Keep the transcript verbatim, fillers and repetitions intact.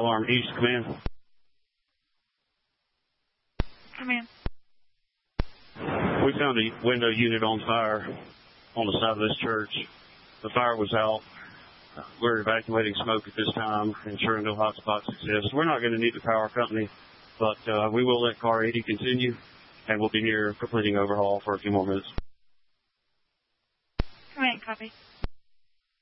Alarm East, command. Command. We found a window unit on fire on the side of this church. The fire was out. We're evacuating smoke at this time, ensuring no hot spots exist. We're not going to need the power company, but uh, we will let car eighty continue, and we'll be near completing overhaul for a few more minutes. Command, copy.